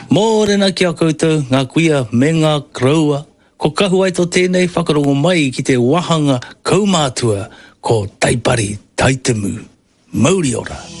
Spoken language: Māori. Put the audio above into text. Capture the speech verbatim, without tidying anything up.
Mōrena ki a koutou, ngā kuia me ngā kraua, ko kahu ai tō tēnei whakarongo mai ki te wahanga kaumātua ko Taipari Taitemu. Mauri ora.